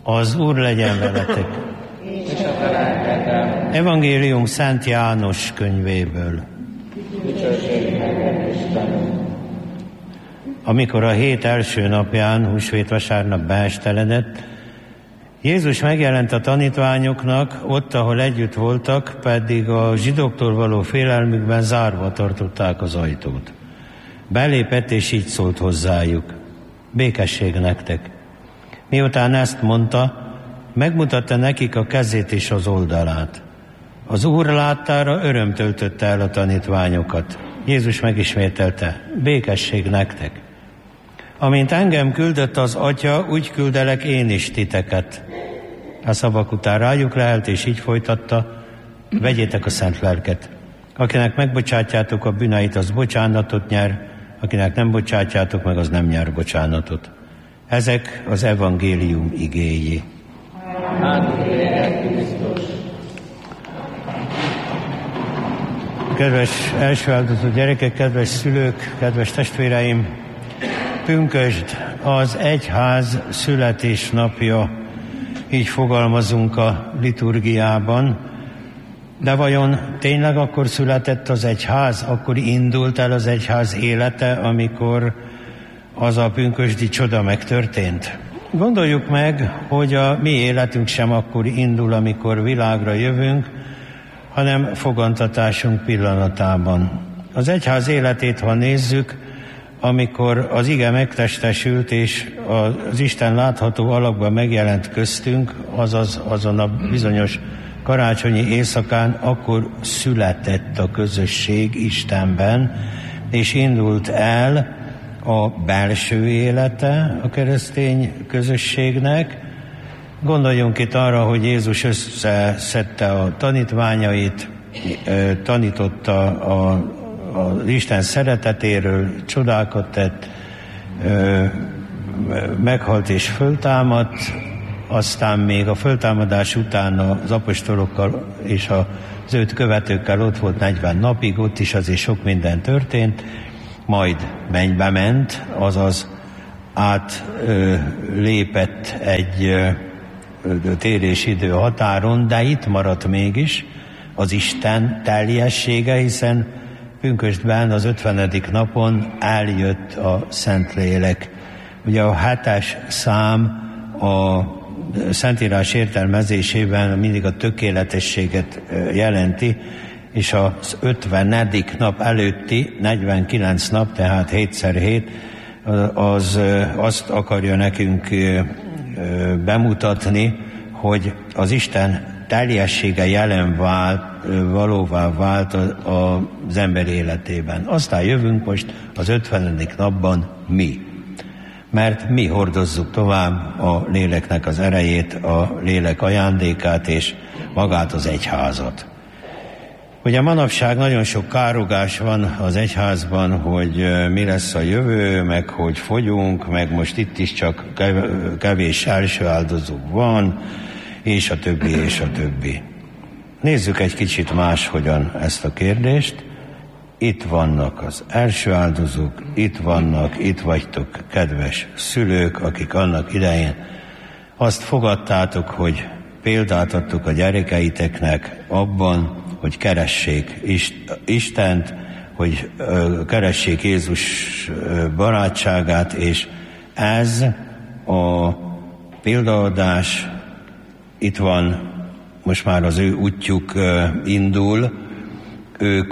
Az Úr legyen veletek. Evangélium Szent János könyvéből. Amikor a hét első napján, húsvétvasárnap beesteledett, Jézus megjelent a tanítványoknak, ott, ahol együtt voltak, pedig a zsidóktól való félelmükben zárva tartották az ajtót. Belépett, és így szólt hozzájuk: békesség nektek! Miután ezt mondta, megmutatta nekik a kezét és az oldalát. Az Úr láttára öröm töltötte el a tanítványokat. Jézus megismételte: békesség nektek! Amint engem küldött az Atya, úgy küldelek én is titeket. A szavak után rájuk lehelt, és így folytatta: vegyétek a szent lelket. Akinek megbocsátjátok a bűneit, az bocsánatot nyer, akinek nem bocsátjátok meg, az nem nyer bocsánatot. Ezek az evangélium igéi. Kedves első áldozó gyerekek, kedves szülők, kedves testvéreim! Pünkösd az egyház születésnapja, így fogalmazunk a liturgiában. De vajon tényleg akkor született az egyház, akkor indult el az egyház élete, amikor az a pünkösdi csoda megtörtént? Gondoljuk meg, hogy a mi életünk sem akkor indul, amikor világra jövünk, hanem fogantatásunk pillanatában. Az egyház életét, ha nézzük, amikor az ige megtestesült, és az Isten látható alakban megjelent köztünk, azaz azon a bizonyos karácsonyi éjszakán, akkor született a közösség Istenben, és indult el a belső élete a keresztény közösségnek. Gondoljunk itt arra, hogy Jézus összeszedte a tanítványait, tanította az Isten szeretetéről, csodákat tett, meghalt és föltámadt, aztán még a föltámadás után az apostolokkal és az őt követőkkel ott volt 40 napig, ott is azért sok minden történt, majd mennybe ment, azaz átlépett egy térésidő határon, de itt maradt mégis az Isten teljessége, hiszen pünkösdben az 50. napon eljött a Szentlélek. Ugye a 7-es szám a Szentírás értelmezésében mindig a tökéletességet jelenti, és az 50. nap előtti 49 nap, tehát 7x7, az azt akarja nekünk bemutatni, hogy az Isten teljessége jelen valóvá vált az ember életében. Aztán jövünk most az 50. napban mi. Mert mi hordozzuk tovább a léleknek az erejét, a lélek ajándékát és magát az egyházat. Ugye manapság nagyon sok károgás van az egyházban, hogy mi lesz a jövő, meg hogy fogyunk, meg most itt is csak kevés első áldozó van, és a többi, és a többi. Nézzük egy kicsit máshogyan ezt a kérdést. Itt vannak az első áldozók, itt vagytok, kedves szülők, akik annak idején azt fogadtátok, hogy példát adtuk a gyerekeiteknek abban, hogy keressék Istent, hogy keressék Jézus barátságát, és ez a példaadás itt van, most már az ő útjuk indul, ők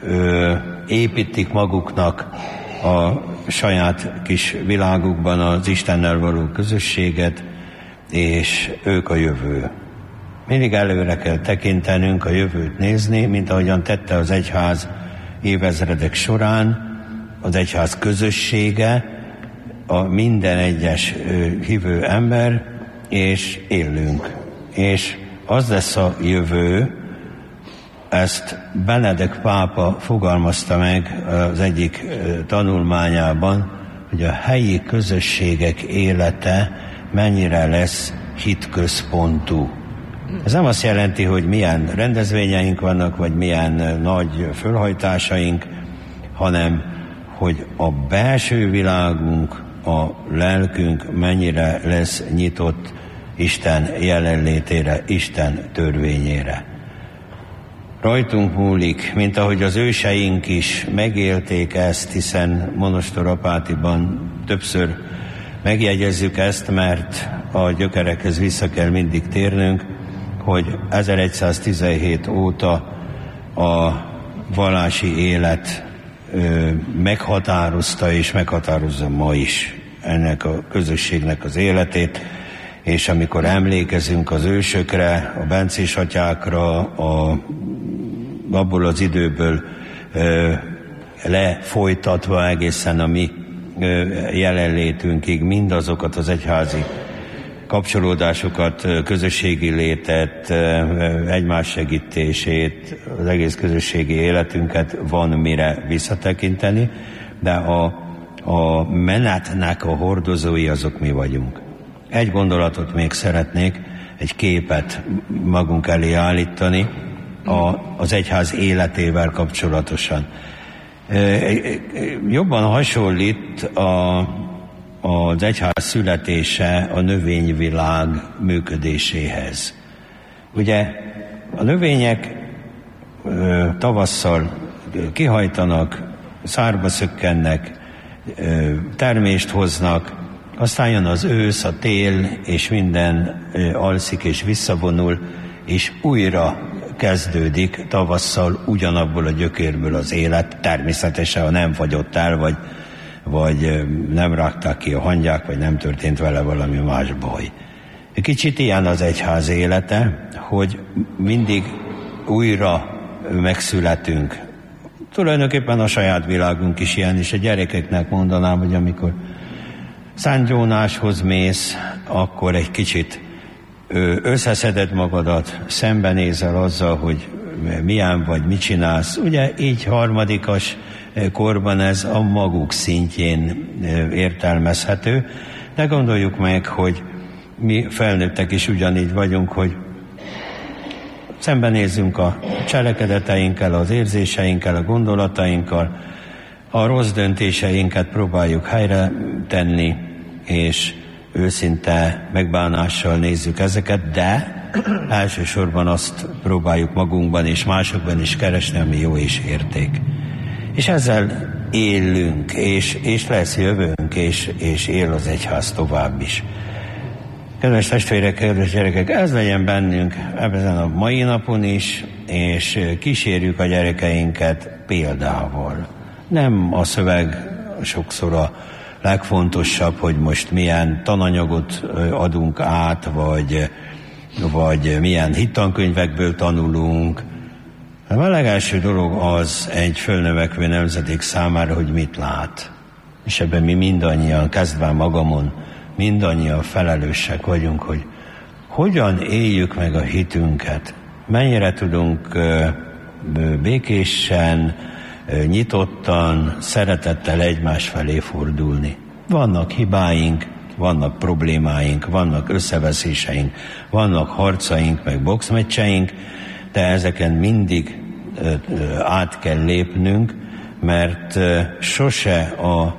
építik maguknak a saját kis világukban az Istennel való közösséget, és ők a jövő. Mindig előre kell tekintenünk, a jövőt nézni, mint ahogyan tette az egyház évezredek során, az egyház közössége, a minden egyes hívő ember, és élünk. És az lesz a jövő, ezt Benedek pápa fogalmazta meg az egyik tanulmányában, hogy a helyi közösségek élete mennyire lesz hitközpontú. Ez nem azt jelenti, hogy milyen rendezvényeink vannak, vagy milyen nagy fölhajtásaink, hanem hogy a belső világunk, a lelkünk mennyire lesz nyitott Isten jelenlétére, Isten törvényére. Rajtunk múlik, mint ahogy az őseink is megélték ezt, hiszen Monostorapátiban többször megjegyezzük ezt, mert a gyökerekhez vissza kell mindig térnünk, hogy 1117 óta a vallási élet meghatározta és meghatározza ma is ennek a közösségnek az életét, és amikor emlékezünk az ősökre, a bencés atyákra, abból az időből lefolytatva egészen a mi jelenlétünkig mindazokat az egyházi kapcsolódásokat, közösségi létet, egymás segítését, az egész közösségi életünket van mire visszatekinteni, de a menetnek a hordozói azok mi vagyunk. Egy gondolatot még szeretnék, egy képet magunk elé állítani az egyház életével kapcsolatosan. Jobban hasonlít az egyház születése a növényvilág működéséhez. Ugye a növények tavasszal kihajtanak, szárba szökkennek, termést hoznak, aztán jön az ősz, a tél, és minden alszik és visszavonul, és újra kezdődik tavasszal ugyanabból a gyökérből az élet, természetesen, ha nem fagyott el, vagy nem rágták ki a hangyák, vagy nem történt vele valami más baj. Kicsit ilyen az egyház élete, hogy mindig újra megszületünk. Tulajdonképpen a saját világunk is ilyen, és a gyerekeknek mondanám, hogy amikor Szent Jónáshoz mész, akkor egy kicsit összeszeded magadat, szembenézel azzal, hogy milyen vagy, mit csinálsz. Ugye így harmadikas korban ez a maguk szintjén értelmezhető, de gondoljuk meg, hogy mi felnőttek is ugyanígy vagyunk, hogy szembenézzünk a cselekedeteinkkel, az érzéseinkkel, a gondolatainkkal, a rossz döntéseinket próbáljuk helyre tenni, és őszinte megbánással nézzük ezeket, de elsősorban azt próbáljuk magunkban és másokban is keresni, ami jó és érték. És ezzel élünk, és lesz jövőnk, és él az egyház tovább is. Kedves testvérek, kedves gyerekek, ez legyen bennünk ezen a mai napon is, és kísérjük a gyerekeinket példával. Nem a szöveg sokszor a legfontosabb, hogy most milyen tananyagot adunk át, vagy milyen hittankönyvekből tanulunk. A legelső dolog az egy fölnövekvő nemzedék számára, hogy mit lát. És ebben mi mindannyian, kezdve magamon, mindannyian felelősek vagyunk, hogy hogyan éljük meg a hitünket, mennyire tudunk békésen, nyitottan, szeretettel egymás felé fordulni. Vannak hibáink, vannak problémáink, vannak összeveszéseink, vannak harcaink, meg boxmeccseink, de ezeken mindig át kell lépnünk, mert sose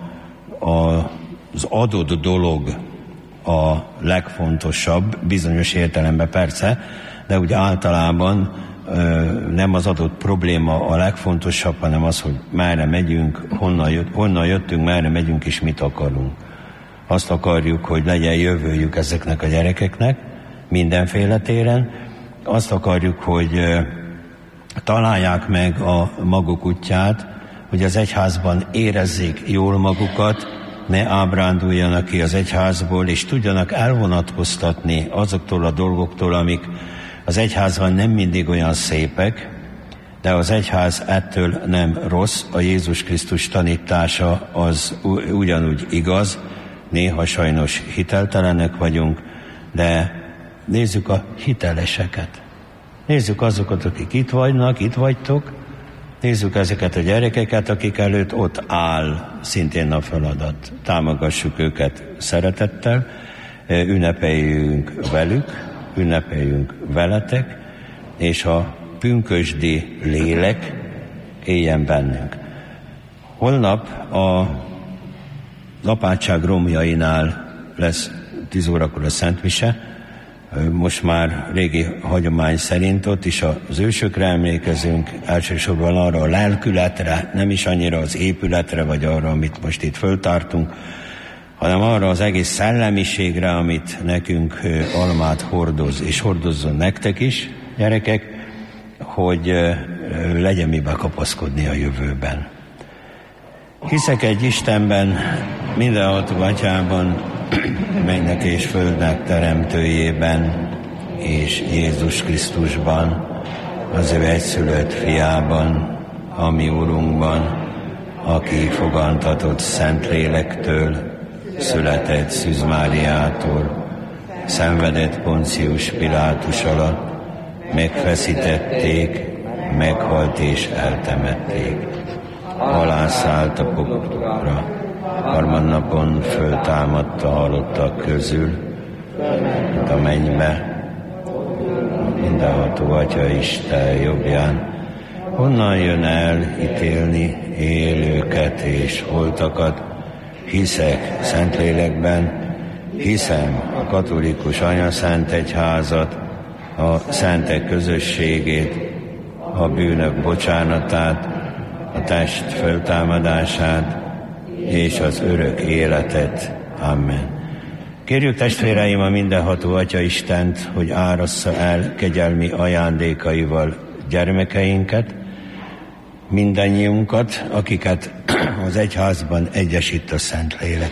az adott dolog a legfontosabb, bizonyos értelemben persze, de úgy általában nem az adott probléma a legfontosabb, hanem az, hogy merre megyünk, honnan jöttünk, merre megyünk és mit akarunk. Azt akarjuk, hogy legyen jövőjük ezeknek a gyerekeknek mindenféle téren. Azt akarjuk, hogy találják meg a maguk útját, hogy az egyházban érezzék jól magukat, ne ábránduljanak ki az egyházból, és tudjanak elvonatkoztatni azoktól a dolgoktól, amik az egyházban nem mindig olyan szépek, de az egyház ettől nem rossz, a Jézus Krisztus tanítása az ugyanúgy igaz, néha sajnos hiteltelenek vagyunk, de nézzük a hiteleseket. Nézzük azokat, akik itt vannak, itt vagytok, nézzük ezeket a gyerekeket, akik előtt ott áll szintén a feladat. Támogassuk őket szeretettel, ünnepeljünk velük, ünnepeljünk veletek, és a pünkösdi lélek éljen bennünk. Holnap az apátság romjainál lesz 10 órakor a Szent Mise, most már régi hagyomány szerint ott is az ősökre emlékezünk, elsősorban arra a lelkületre, nem is annyira az épületre, vagy arra, amit most itt föltártunk, hanem arra az egész szellemiségre, amit nekünk almát hordoz, és hordozzon nektek is, gyerekek, hogy legyen mibe kapaszkodni a jövőben. Hiszek egy Istenben, mindenható Atyában, mennek és földnek teremtőjében, és Jézus Krisztusban, az ő egyszülött fiában, a mi Urunkban, aki fogantatott Szentlélektől, született Szűz Máriától, szenvedett Poncius Pilátus alatt, megfeszítették, meghalt és eltemették. Alászállt a poklokra, harmadnapon föltámadt a halottak közül, a mennybe, mindenható Atya Isten jobbján, honnan jön el ítélni élőket és holtakat. Hiszek Szentlélekben, hiszem a katolikus anyaszent egyházat, a szentek közösségét, a bűnök bocsánatát, a test föltámadását és az örök életet. Amen. Kérjük testvéreim a mindenható Atya Istent, hogy árassza el kegyelmi ajándékaival gyermekeinket, mindannyiunkat, akiket az egyházban egyesít a Szentlélek.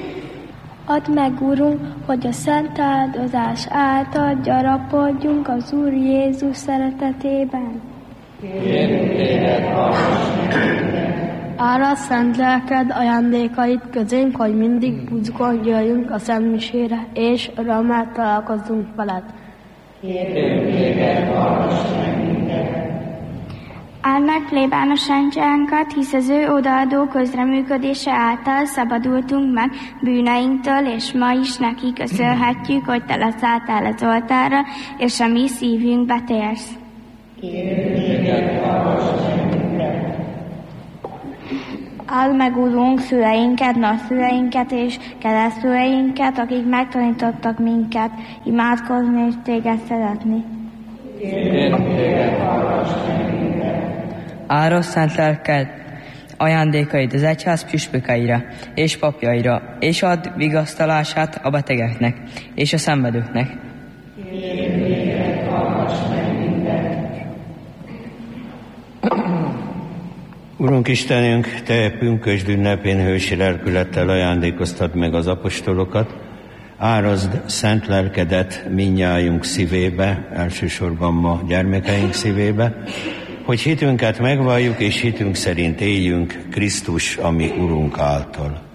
Add meg, Urunk, hogy a szent áldozás által gyarapodjunk az Úr Jézus szeretetében. Kérünk téged, hallgass meg! Áradd szent lelked ajándékait közénk, hogy mindig buzgón jöjjünk a szent misére, és örömmel találkozzunk veled. Kérünk téged, hallgass meg minket! Áld meg plébános atyánkat, hisz az ő odaadó közreműködése által szabadultunk meg bűneinktől, és ma is neki köszönhetjük, hogy te leszálltál az oltárra, és a mi szívünkbe térsz. Kérünk téged, hallgass meg minket! Áld meg, Urunk, szüleinket, nagyszüleinket és keresztszüleinket, akik megtanítottak minket imádkozni és téged szeretni. Kérünk téged, hallgass meg minket! Áradd szent lelked ajándékaid az egyház püspökeire és papjaira, és add vigasztalását a betegeknek és a szenvedőknek. Kérünk téged, hallgass meg minket! Urunk Istenünk, te pünkösd ünnepén hősi lelkülettel ajándékoztad meg az apostolokat, árazd szent lelkedet mindnyájunk szívébe, elsősorban ma gyermekeink szívébe, hogy hitünket megvalljuk és hitünk szerint éljünk Krisztus, ami Urunk által.